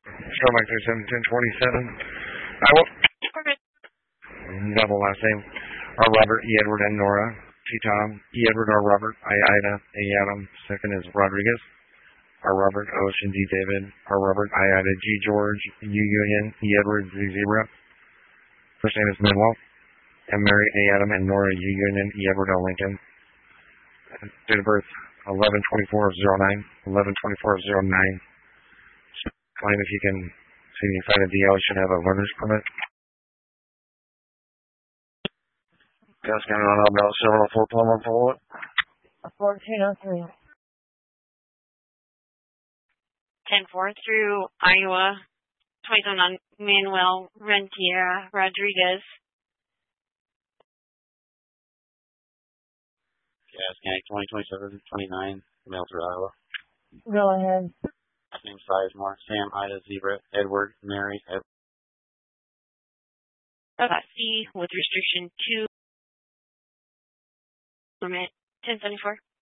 Show Mike 371027. Iowa. Double last name. R. Robert, E. Edward, and Nora. T. Tom, E. Edward, R. Robert, I. Ida, A. Adam. Second is Rodriguez. R. Robert, Ocean, D. David. R. Robert, I. Ida, G. George, U. Union, E. Edward, Z. Zebra. First name is Manuel. M. Mary, A. Adam, and Nora, U. Union, E. Edward, L. Lincoln. Date of birth, 11/24/09. 11/24/09. Claim if you can see the inside of DL, you should have a learner's permit. Gas counting on about 704 Palmer Forward. 1403. 10-4 through Iowa. 2009 Manuel Rentiera Rodriguez. Gas counting 2027-29. Mail through Iowa. Go ahead. Name Sizemore. Sam, Ida, Zebra, Edward, Mary, Edward. C with restriction 2. Permit 1074.